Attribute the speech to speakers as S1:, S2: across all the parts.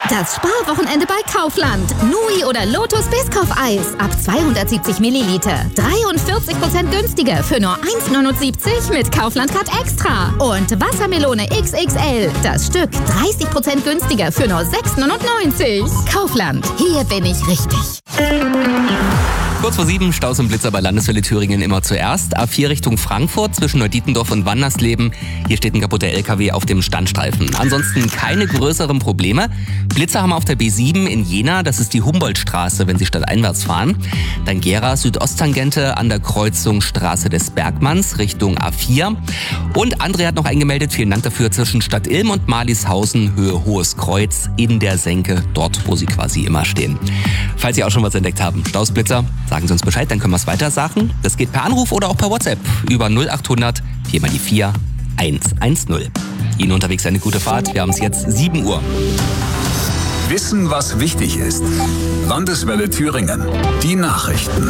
S1: Das Sparwochenende bei Kaufland. Nui oder Lotus Biscoff-Eis ab 270 Milliliter. 43% günstiger für nur 1,79 mit Kaufland-Card Extra. Und Wassermelone XXL. Das Stück 30% günstiger für nur 6,99. Kaufland. Hier bin ich richtig.
S2: Kurz vor 7, Staus und Blitzer bei Landeswelle Thüringen immer zuerst. A4 Richtung Frankfurt zwischen Neudietendorf und Wandersleben. Hier steht ein kaputter LKW auf dem Standstreifen. Ansonsten keine größeren Probleme. Blitzer haben wir auf der B7 in Jena. Das ist die Humboldtstraße, wenn Sie stadteinwärts fahren. Dann Gera Südosttangente an der Kreuzung Straße des Bergmanns Richtung A4. Und André hat noch eingemeldet, vielen Dank dafür, zwischen Stadt Ilm und Marlishausen, Höhe Hohes Kreuz in der Senke, dort wo Sie quasi immer stehen. Falls Sie auch schon was entdeckt haben, Staus, Blitzer, sagen Sie uns Bescheid, dann können wir es weiter sagen. Das geht per Anruf oder auch per WhatsApp über 0800 4 mal die 4 110. Ihnen unterwegs eine gute Fahrt. Wir haben es jetzt 7 Uhr.
S3: Wissen, was wichtig ist. Landeswelle Thüringen. Die Nachrichten.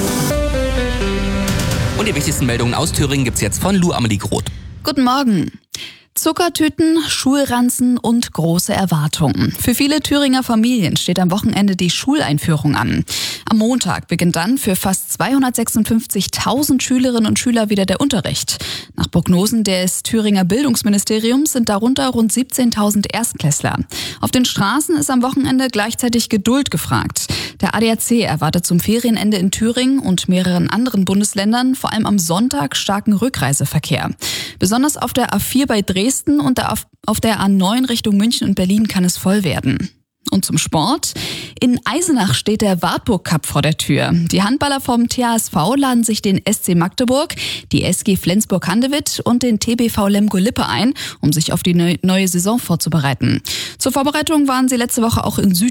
S2: Und die wichtigsten Meldungen aus Thüringen gibt's jetzt von Lou Amelie Groth.
S4: Guten Morgen. Zuckertüten, Schulranzen und große Erwartungen. Für viele Thüringer Familien steht am Wochenende die Schuleinführung an. Am Montag beginnt dann für fast 256.000 Schülerinnen und Schüler wieder der Unterricht. Nach Prognosen des Thüringer Bildungsministeriums sind darunter rund 17.000 Erstklässler. Auf den Straßen ist am Wochenende gleichzeitig Geduld gefragt. Der ADAC erwartet zum Ferienende in Thüringen und mehreren anderen Bundesländern vor allem am Sonntag starken Rückreiseverkehr. Besonders auf der A4 bei Dresden und auf der A9 Richtung München und Berlin kann es voll werden. Und zum Sport. In Eisenach steht der Wartburg Cup vor der Tür. Die Handballer vom THSV laden sich den SC Magdeburg, die SG Flensburg-Handewitt und den TBV Lemgo-Lippe ein, um sich auf die neue Saison vorzubereiten. Zur Vorbereitung waren sie letzte Woche auch in